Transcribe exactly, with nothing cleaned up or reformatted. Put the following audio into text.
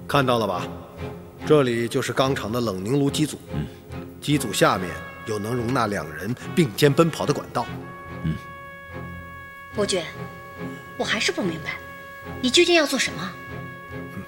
看到了吧？这里就是钢厂的冷凝炉机组。 嗯， 机组下面有能容纳两人并肩奔跑的管道。 嗯， 伯爵，我还是不明白，你究竟要做什么？